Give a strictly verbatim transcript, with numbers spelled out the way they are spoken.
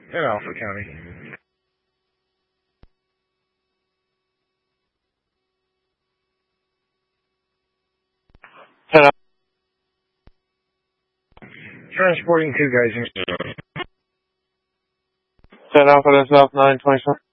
in Alpha County. ten Alpha. Transporting two guys in. ten Alpha, that's South nine twenty-seven.